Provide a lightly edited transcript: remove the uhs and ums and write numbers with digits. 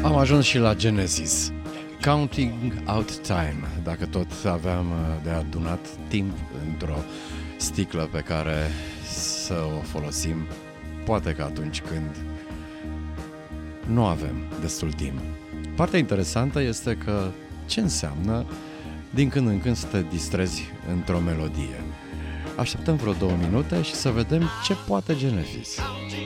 Am ajuns și la Genesis. Counting out time. Dacă tot aveam de adunat timp într-o sticlă pe care să o folosim, poate că atunci când nu avem destul timp. Partea interesantă este că ce înseamnă din când în când să te distrezi într-o melodie. Așteptăm vreo 2 minute și să vedem ce poate Genesis.